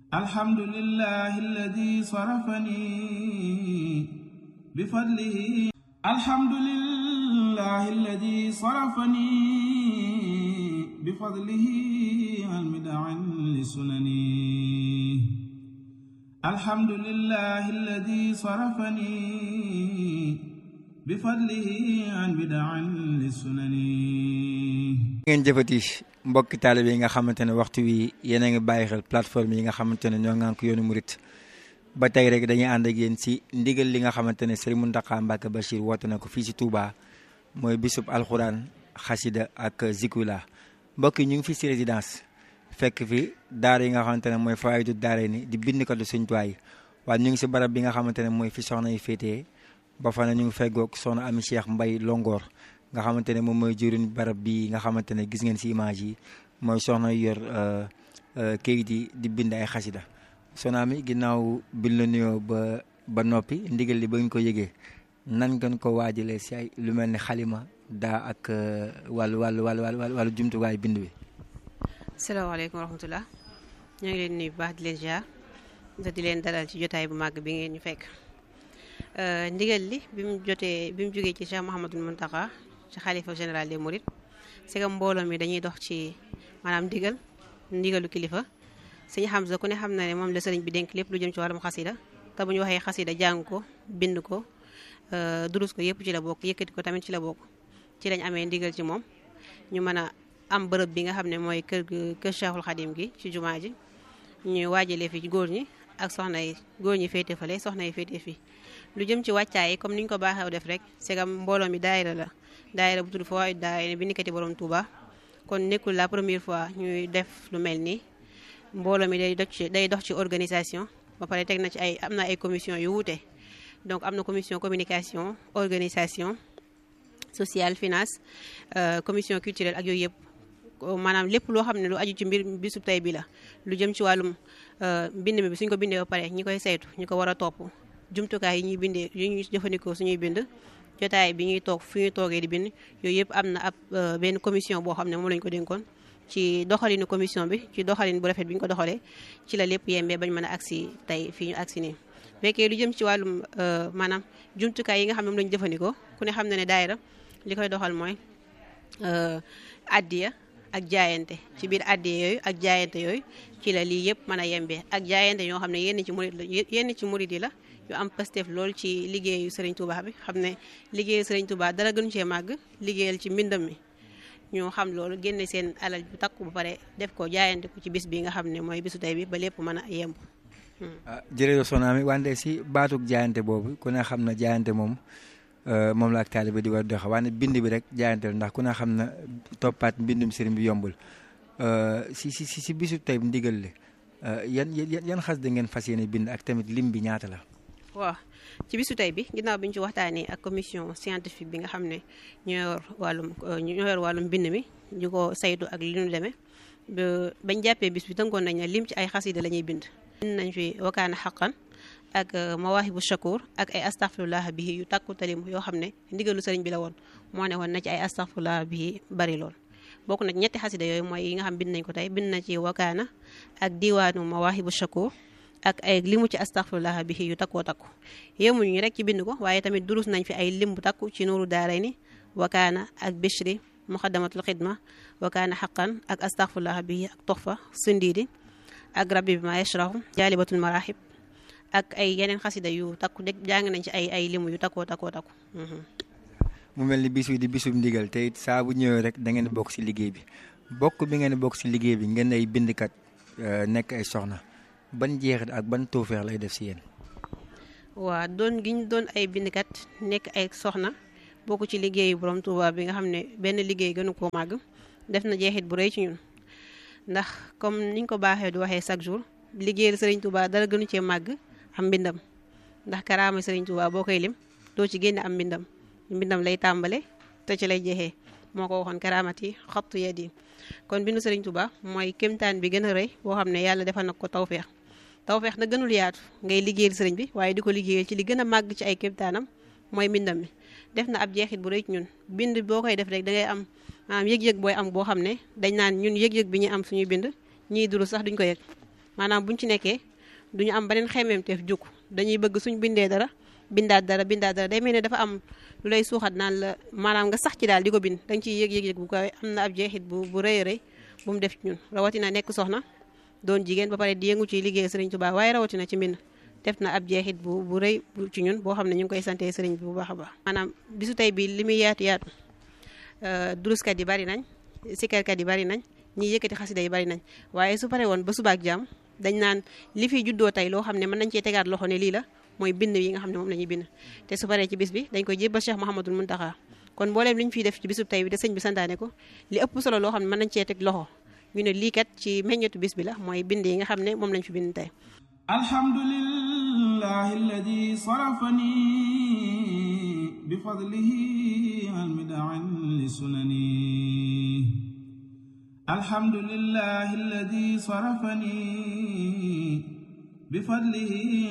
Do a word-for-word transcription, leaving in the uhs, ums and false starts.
الحمد لله الذي صرفني بفضله الحمد لله الذي صرفني بفضله عن بدع لسنني الحمد لله الذي صرفني بفضله عن بدع لسنني ngeen jëfati mbokki taalibe yi nga xamante ne waxtu wi yéen a ngi bàyyi xel plateforme yi nga xamante ne ñoo ngaan ko yoonu murit ba tey rek dañuy ànd ak yéen si ndigal li nga xamante ne Serigne Mountakha Mbacké Bachir woote na ko fii si Touba mooy bisub alxuraan xasida ak zikula mbokk yi ñu ngi fi si résidence fekk fi daara yi nga xamante ne mooy faydu daara ni di bindkatu Sëñ Tuubaa yi waaye ñu ngi si barab bi nga xamante ne mooy fi soxna yi féetee ba fa ne ñu ngi feggoog soxna Ami Cheikh Mbaye Longoor nga xamante ne moom mooy jëriñ barab bi nga xamante ne gis ngeen si image yi mooy soxna yor kayit yi di bind ay xasida soxna mi ginnaaw biñ la nuyoo ba ba noppi ndigal li ba ñu ko yëgee nan ngeen ko waajalee si ay lu mel ni xalima daa ak wàllu wàllu wàllu wàllu wàllu jumtuwaay bind bi. salaamaaleykum wa rahmatulah ñoo ngi leen nuyu bu baax di leen ziar di leen dalal ci jotaay bu màgg bi ngeen ñu fekk ndigal li bi mu jotee bi mu jógee ci Cheikh Mouhamadul Mountakha ci xalifa général des Mourides c'est que mbooloo mi dañuy dox ci maanaam ndigal ndigalu kilifa sëñ Hamza ku ne xam na ne moom la sëriñ bi dénk lépp lu jëm ci wàllum xasida te bu ñu waxee xasida jàng ko bind ko durus ko yëpp ci la bokk yëkkati ko tamit ci la bokk ci lañ amee ndigal ci moom ñu mën a am bërëb bi nga xam ne mooy kër kër Cheikhul Khadim gi ci jumaa ji ñu waajalee fi góor ñi ak soxna yi góor ñi féete fale soxna yi féete fii lu jëm ci wàccaay yi comme ni ñu ko baaxew def rek c'est que mbooloo mi daayira la daayira bu tudd Fawaaid daayira bi nekkati borom Touba kon nekkul la première fois ñuy def lu mel nii mbooloo mi day dox ci day dox ci organisation ba pare teg na ci ay am na ay commission yu wuute donc am na commission communication organisation sociale finance commission culturelle ak yooyu yëpp maanaam lépp loo xam ne lu aju ci mbir bisub tey bi la lu jëm ci wàllum mbind mi bi suñ ko bindee ba pare ñi koy saytu ñi ko war a topp jumtukaay yi ñuy bindee yi ñuy jëfandikoo suñuy bind jotaay bi ñuy toog fu ñuy toogee di bind yooyu yëpp am na ab benn commission boo xam ne moom lañu ko dénkoon ci doxalinu commission bi ci doxalin bu rafet bi ñu ko doxalee ci la lépp yembee bañ mën a agsi tey fii ñu agsi nii fekkee lu jëm ci wàllum maanaam jumtukaay yi nga xam ne moom lañu jëfandikoo ku ne xam na ne daayira li koy doxal mooy addiya ak jaayante ci biir addiya yooyu ak jaayante yooyu ci la lii yëpp mën a yembee ak jaayante ñoo xam ne yenn ci murid la yenn ci murid yi la yu am pastef lool ci liggéeyu Serigne Touba bi xam ne liggéeyu Serigne Touba dara gënu cee màgg liggéeyal ci mbindam mi ñoo xam loolu génne seen alal bu takku ba pare def ko jaayante ko ci bis bi nga xam ne mooy bisu tey bi ba lépp mën a yemb. ah jërëjëf soxna mi wante si baatug jaayante boobu ku ne xam na jaayante moom moom la ak taalibe di war doxe wante bind bi rek jaayante la ndax ku ne xam na toppaat mbindum sëriñ bi yombul si si si bisu tey bi ndigal li yan yan yan xas da ngeen fas yéene bind ak tamit lim bi ñaata la. waaw ci bisu tey bi ginnaaw bi ñu ci waxtaanee ak commission scientifique bi nga xam ne ñoo yor wàllum ñoo yor wàllum bind mi ñu ko saytu ak li ñu demee ba bañ jàppee bis bi tënkoon nañ ne lim ci ay xasida la ñuy bind. bind nañ fi wakaana xaqan ak mawaahibu shakur ak ay astaghfirullah bihi yu takku talim yoo xam ne ndigalu sëriñ bi la woon moo ne woon na ci ay astaghfirullah bihi bari lool. bokk na ñetti xasida yooyu mooy yi nga xam bind nañ ko tey bind na ci wakaana ak diwaanu mawaahibu shakur ak ay limu ci astaghfirullah bihi yu takkoo takku yemuñu rek ci bind ko waaye tamit durus nañ fi ay lim bu takku ci nuuru daarayni wakaana ak bishri muqaddamatul xidma wakaana xaqan ak astaghfirullah bihi ak toxfa sundiidi ak rabbi bi ma yashrahu jaalibatul marahib ak ay yeneen xasida yu takku dégg jàng nañ ci ay ay limu yu takkoo takkoo takku. mu mel ni bisu di bisum ndigal te it saa bu ñëwee rek da ngeen bokk si liggéey bi bokk bi ngeen bokk si liggéey bi ngeen ay bindkat nekk ay soxna ban jeexit ak ban toofeex lay def si yéen. waa doon gi ñu doon ay bindkat nekk ay soxna bokk ci liggéeyu borom Touba bi nga xam ne benn liggéey gënu koo màgg def na jeexit bu rëy ci ñun ndax comme niñ ko baaxee di waxee chaque jour liggéeyal Serigne Touba dara gënu cee màgg am mbindam ndax karaama Serigne Touba boo koy lim doo ci génne am mbindam mbindam lay tàmbale te ci lay jeexee moo ko waxoon karaamati xattu yadi kon bindu Serigne Touba mooy kéemtaan bi gën a rëy boo xam ne yàlla defal na ko tawfeex tawfeex na gënul yaatu ngay liggéeyal sëriñ bi waaye di ko liggéeyal ci li gën a màgg ci ay kéemtaanam mooy mbindam mi def na ab jeexit bu rëy ci ñun bind boo koy def rek da ngay am maanaam yëg-yëg booy am boo xam ne dañ naan ñun yëg-yëg bi ñu am suñuy bind ñiy duru sax duñ ko yëg maanaam buñ ci nekkee duñu am beneen xemmeemteef jukk dañuy bëgg suñ bindee dara bindaat dara bindaat dara day mel ne dafa am lu lay suuxat naan la maanaam nga sax ci daal di ko bind da nga ciy yëg yëg-yëg bu ko am na ab jeexit bu bu rëy a rëy bu mu def ci ñun rawatina nekk soxna doon jigéen ba pare di yëngu ci liggéey sëriñ Tuubaa waaye rawatina ci mbind def na ab jeexit bu bu rëy ci ñun boo xam ne ñu ngi koy sante sëriñ bi bu baax a baax maanaam bisu tey bi li muy yaatu yaatu duruskat yi bari nañ sikarkat yi bari nañ ñiy yëkkati xasida yi bari nañ waaye su pare woon ba subaak jàmm dañ naan li fi juddoo tey loo xam ne mën nañ cee tegaat loxo ne lii la mooy bind yi nga xam ne moom la ñuy bind te su paree ci bis bi dañ koy jébbal Cheikh Mouhamadul Mountakha kon mbooleem li ñu fiy def ci bisub tey bi de sëñ bi santaane ko li ëpp solo loo xam ne mën nañ cee teg loxo ñu ne lii kat ci meññetu bis bi la mooy bind yi nga xam ne moom lañ fi bind tey alhamdulillahi alladi sarafani bi fadlihi almidaan li sunani alhamdulillahi alladi sarafani bi fadlihi